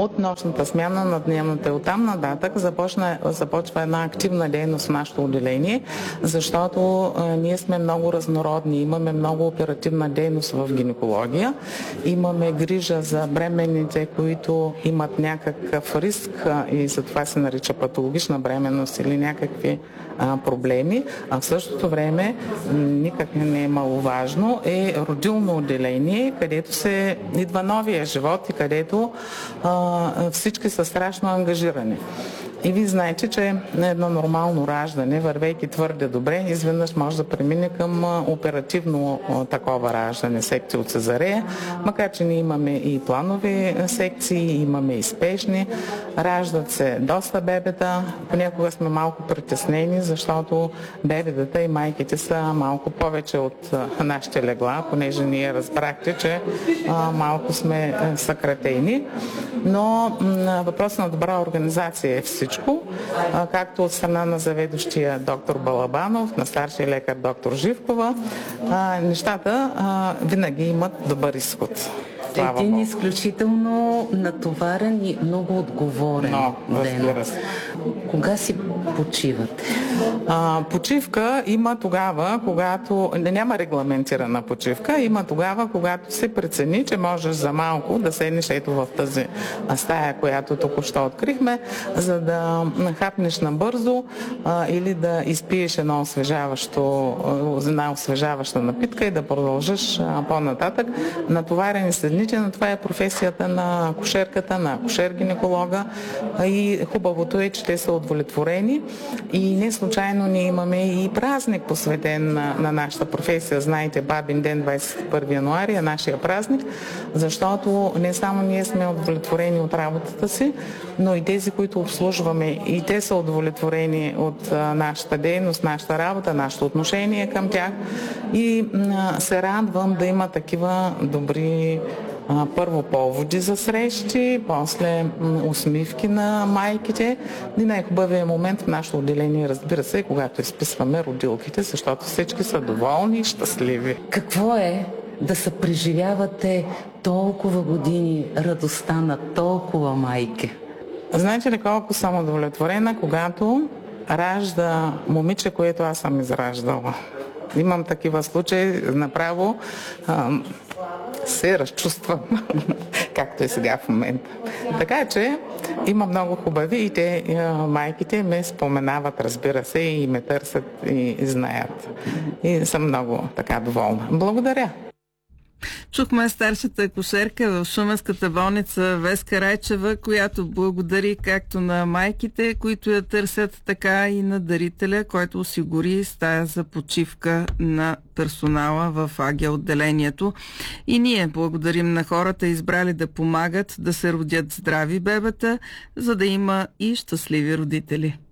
от нощната смяна на дневната и оттам нататък започва една активна дейност в нашето отделение, защото ние сме много разнородни, имаме много оперативна дейност в гинекология, имаме грижа за бременните, които имат някакъв риск и затова се нарича патологична бременност или някакви проблеми, а в същото време никак не е маловажно е родилно отделение, където се идва новия живот и където всички са страшно ангажирани. И вие знаете, че едно нормално раждане, вървейки твърде добре, изведнъж може да премине към оперативно такова раждане, секция от цезарея, макар че ние имаме и планови секции, имаме и спешни. Раждат се доста бебета. Понякога сме малко притеснени, защото бебетата и майките са малко повече от нашите легла, понеже ние разбрахте, че малко сме съкратени. Но въпрос на добра организация е всичко. Както от страна на заведущия доктор Балабанов, на старшия лекар доктор Живкова, нещата винаги имат добър изход. Един изключително натоварен и много отговорен ден. Кога си почивате? Почивка има тогава, когато няма регламентирана почивка, има тогава, когато се прецени, че можеш за малко да седнеш ето в тази стая, която току-що открихме, за да хапнеш набързо или да изпиеш една освежаваща напитка и да продължиш по-нататък. Натоварени са дните, но това е професията на акушерката, на акушер-гинеколога и хубавото е, че те са удовлетворени и не случайно ние имаме и празник посветен на нашата професия. Знаете, Бабин ден 21 януари е нашия празник, защото не само ние сме удовлетворени от работата си, но и тези, които обслужваме, и те са удовлетворени от нашата дейност, нашата работа, нашето отношение към тях и се радвам да има такива добри първо поводи за срещи, после усмивки на майките и най-хубавият момент в нашето отделение, разбира се, когато изписваме родилките, защото всички са доволни и щастливи. Какво е да се преживявате толкова години радостта на толкова майки? Знаете ли колко съм удовлетворена, когато ражда момиче, което аз съм израждала? Имам такива случаи, направо се разчувствам, както е сега в момента. Така че има много хубави и те, майките ме споменават, разбира се, и ме търсят и знаят. И съм много така доволна. Благодаря. Чухме старшата акушерка в Шуменската болница Веска Райчева, която благодари както на майките, които я търсят, така и на дарителя, който осигури стая за почивка на персонала в АГ отделението. И ние благодарим на хората, избрали да помагат да се родят здрави бебета, за да има и щастливи родители.